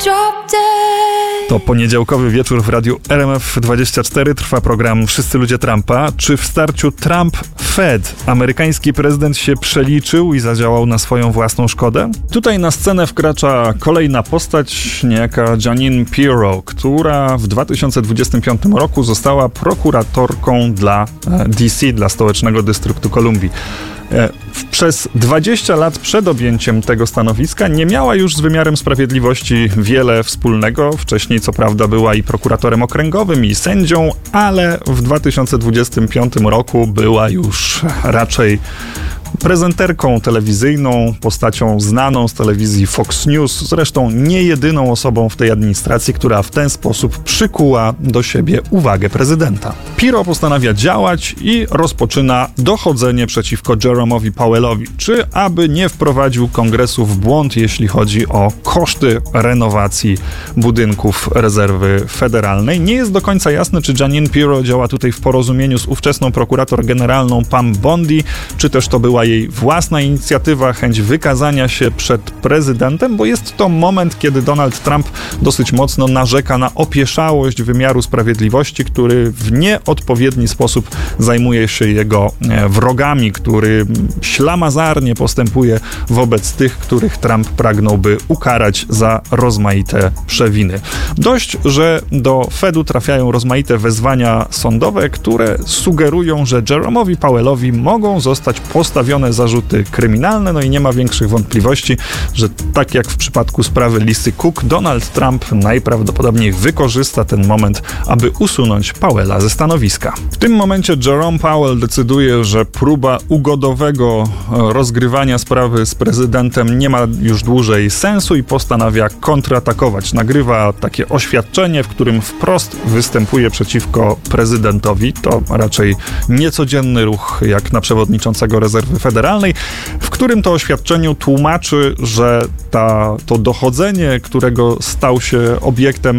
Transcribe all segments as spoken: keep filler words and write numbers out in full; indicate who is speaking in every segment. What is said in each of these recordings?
Speaker 1: To poniedziałkowy wieczór w radiu R M F dwadzieścia cztery. Trwa program Wszyscy ludzie Trumpa. Czy w starciu Trump-Fed amerykański prezydent się przeliczył i zadziałał na swoją własną szkodę? Tutaj na scenę wkracza kolejna postać, niejaka Jeanine Pirro, która w dwa tysiące dwudziestym piątym roku została prokuratorką dla D C, dla stołecznego dystryktu Kolumbii. Przez dwadzieścia lat przed objęciem tego stanowiska nie miała już z wymiarem sprawiedliwości wiele wspólnego. Wcześniej co prawda była i prokuratorem okręgowym, i sędzią, ale w dwa tysiące dwudziestym piątym roku była już raczej prezenterką telewizyjną, postacią znaną z telewizji Fox News, zresztą nie jedyną osobą w tej administracji, która w ten sposób przykuła do siebie uwagę prezydenta. Pirro postanawia działać i rozpoczyna dochodzenie przeciwko Jerome'owi Powellowi, czy aby nie wprowadził kongresu w błąd, jeśli chodzi o koszty renowacji budynków rezerwy federalnej. Nie jest do końca jasne, czy Jeanine Pirro działa tutaj w porozumieniu z ówczesną prokurator generalną Pam Bondi, czy też to była jej własna inicjatywa, chęć wykazania się przed prezydentem, bo jest to moment, kiedy Donald Trump dosyć mocno narzeka na opieszałość wymiaru sprawiedliwości, który w nieodpowiedni sposób zajmuje się jego wrogami, który ślamazarnie postępuje wobec tych, których Trump pragnąłby ukarać za rozmaite przewiny. Dość, że do Fedu trafiają rozmaite wezwania sądowe, które sugerują, że Jerome'owi Powellowi mogą zostać postawione zarzuty kryminalne, no i nie ma większych wątpliwości, że tak jak w przypadku sprawy Lisy Cook, Donald Trump najprawdopodobniej wykorzysta ten moment, aby usunąć Powella ze stanowiska. W tym momencie Jerome Powell decyduje, że próba ugodowego rozgrywania sprawy z prezydentem nie ma już dłużej sensu i postanawia kontratakować. Nagrywa takie oświadczenie, w którym wprost występuje przeciwko prezydentowi. To raczej niecodzienny ruch jak na przewodniczącego rezerwy federalnej, w którym to oświadczeniu tłumaczy, że ta, to dochodzenie, którego stał się obiektem,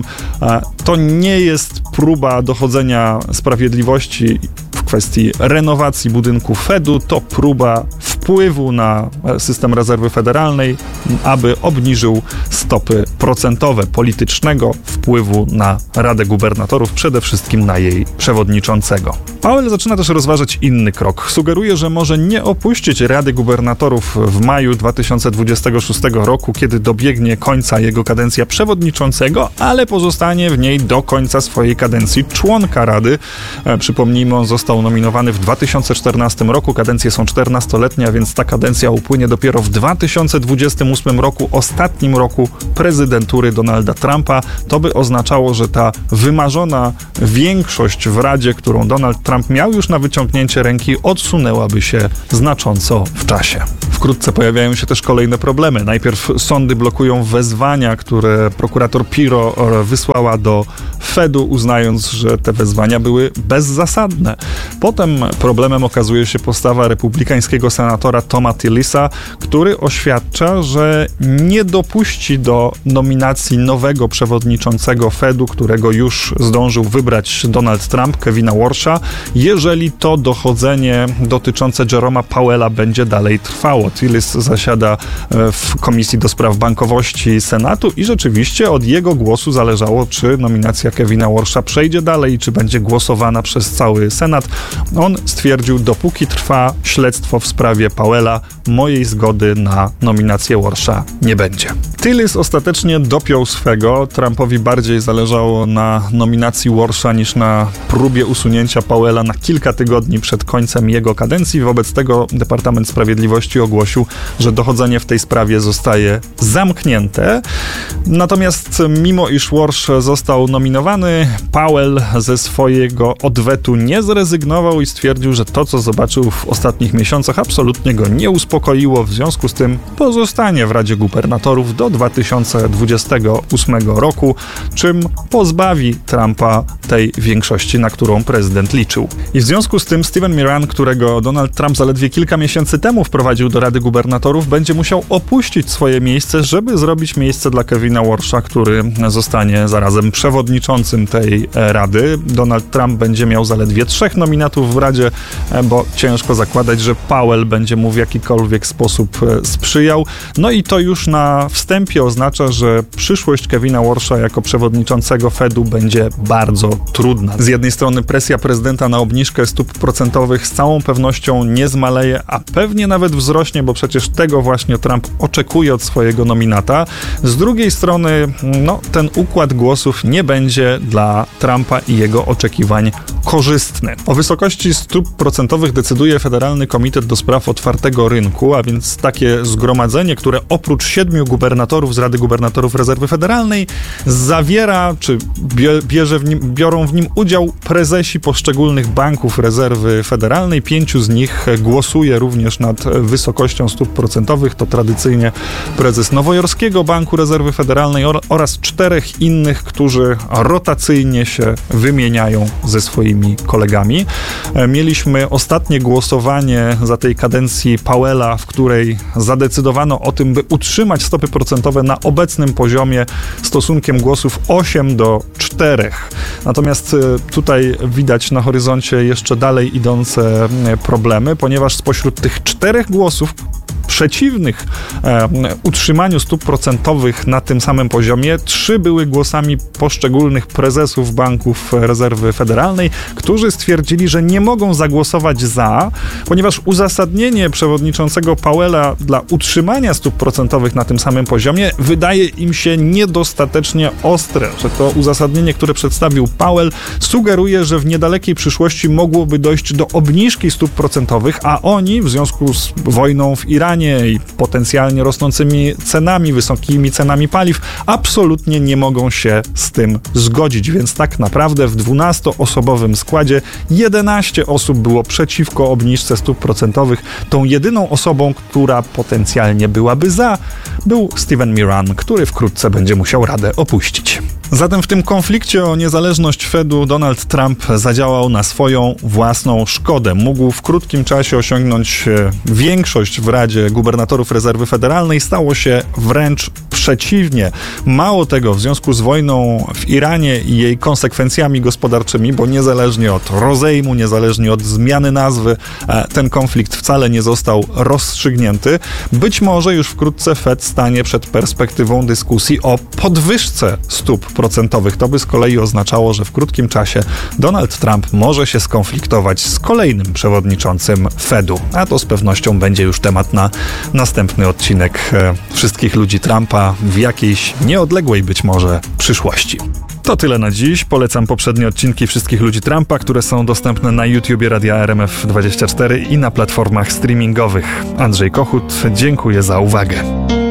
Speaker 1: to nie jest próba dochodzenia sprawiedliwości w kwestii renowacji budynku Fedu, to próba wpływu na system rezerwy federalnej, aby obniżył stopy procentowe, politycznego wpływu na Radę Gubernatorów, przede wszystkim na jej przewodniczącego. Powell zaczyna też rozważać inny krok. Sugeruje, że może nie opuścić Rady Gubernatorów w maju dwa tysiące dwudziestego szóstego roku, kiedy dobiegnie końca jego kadencja przewodniczącego, ale pozostanie w niej do końca swojej kadencji członka Rady. Przypomnijmy, on został nominowany w dwa tysiące czternastym roku. Kadencje są czternastoletnie, a więc ta kadencja upłynie dopiero w dwa tysiące dwudziestym ósmym roku, ostatnim roku prezydentury Donalda Trumpa. To by oznaczało, że ta wymarzona większość w Radzie, którą Donald Trump miał już na wyciągnięcie ręki, odsunęłaby się znacząco w czasie. Wkrótce pojawiają się też kolejne problemy. Najpierw sądy blokują wezwania, które prokurator Pirro wysłała do Fedu, uznając, że te wezwania były bezzasadne. Potem problemem okazuje się postawa republikańskiego senatora Toma Tillisa, który oświadcza, że nie dopuści do nominacji nowego przewodniczącego Fedu, którego już zdążył wybrać Donald Trump, Kevina Warsha, jeżeli to dochodzenie dotyczące Jeroma Powella będzie dalej trwało. Tillis zasiada w Komisji do Spraw Bankowości Senatu i rzeczywiście od jego głosu zależało, czy nominacja Kevina Warsha przejdzie dalej i czy będzie głosowana przez cały Senat. On stwierdził, dopóki trwa śledztwo w sprawie Powella, mojej zgody na nominację Warsha nie będzie. Tillis ostatecznie dopiął swego. Trumpowi bardziej zależało na nominacji Warsha niż na próbie usunięcia Powella na kilka tygodni przed końcem jego kadencji. Wobec tego Departament Sprawiedliwości ogłosił, że dochodzenie w tej sprawie zostaje zamknięte. Natomiast mimo iż Warsh został nominowany, Powell ze swojego odwetu nie zrezygnował i stwierdził, że to, co zobaczył w ostatnich miesiącach, absolutnie go nie uspokoiło. W związku z tym pozostanie w Radzie Gubernatorów do dwa tysiące dwudziestego ósmego roku, czym pozbawi Trumpa tej większości, na którą prezydent liczył. I w związku z tym Steven Miran, którego Donald Trump zaledwie kilka miesięcy temu wprowadził do Rady Gubernatorów, będzie musiał opuścić swoje miejsce, żeby zrobić miejsce dla Kevina Kevina Warsha, który zostanie zarazem przewodniczącym tej rady. Donald Trump będzie miał zaledwie trzech nominatów w Radzie, bo ciężko zakładać, że Powell będzie mu w jakikolwiek sposób sprzyjał. No i to już na wstępie oznacza, że przyszłość Kevina Warsha jako przewodniczącego Fedu będzie bardzo trudna. Z jednej strony presja prezydenta na obniżkę stóp procentowych z całą pewnością nie zmaleje, a pewnie nawet wzrośnie, bo przecież tego właśnie Trump oczekuje od swojego nominata. Z drugiej strony, no, ten układ głosów nie będzie dla Trumpa i jego oczekiwań korzystny. O wysokości stóp procentowych decyduje Federalny Komitet do Spraw Otwartego Rynku, a więc takie zgromadzenie, które oprócz siedmiu gubernatorów z Rady Gubernatorów Rezerwy Federalnej zawiera, czy bierze w nim, biorą w nim udział prezesi poszczególnych banków rezerwy federalnej. Pięciu z nich głosuje również nad wysokością stóp procentowych. To tradycyjnie prezes Nowojorskiego Banku Rezerwy Federalnej oraz czterech innych, którzy rotacyjnie się wymieniają ze swoimi kolegami. Mieliśmy ostatnie głosowanie za tej kadencji Powella, w której zadecydowano o tym, by utrzymać stopy procentowe na obecnym poziomie stosunkiem głosów osiem do czterech. Natomiast tutaj widać na horyzoncie jeszcze dalej idące problemy, ponieważ spośród tych czterech głosów przeciwnych e, utrzymaniu stóp procentowych na tym samym poziomie, trzy były głosami poszczególnych prezesów banków rezerwy federalnej, którzy stwierdzili, że nie mogą zagłosować za, ponieważ uzasadnienie przewodniczącego Powella dla utrzymania stóp procentowych na tym samym poziomie wydaje im się niedostatecznie ostre, że to uzasadnienie, które przedstawił Powell, sugeruje, że w niedalekiej przyszłości mogłoby dojść do obniżki stóp procentowych, a oni w związku z wojną w Iranie i potencjalnie rosnącymi cenami, wysokimi cenami paliw, absolutnie nie mogą się z tym zgodzić, więc tak naprawdę w dwunastoosobowym składzie jedenaście osób było przeciwko obniżce stóp procentowych. Tą jedyną osobą, która potencjalnie byłaby za, był Steven Miran, który wkrótce będzie musiał Radę opuścić. Zatem w tym konflikcie o niezależność Fedu Donald Trump zadziałał na swoją własną szkodę. Mógł w krótkim czasie osiągnąć większość w Radzie Gubernatorów Rezerwy Federalnej. Stało się wręcz przeciwnie. Mało tego, w związku z wojną w Iranie i jej konsekwencjami gospodarczymi, bo niezależnie od rozejmu, niezależnie od zmiany nazwy, ten konflikt wcale nie został rozstrzygnięty. Być może już wkrótce Fed stanie przed perspektywą dyskusji o podwyżce stóp procentowych. To by z kolei oznaczało, że w krótkim czasie Donald Trump może się skonfliktować z kolejnym przewodniczącym Fedu. A to z pewnością będzie już temat na następny odcinek e, Wszystkich ludzi Trumpa w jakiejś nieodległej być może przyszłości. To tyle na dziś. Polecam poprzednie odcinki Wszystkich ludzi Trumpa, które są dostępne na YouTubie Radia R M F dwadzieścia cztery i na platformach streamingowych. Andrzej Kochut, dziękuję za uwagę.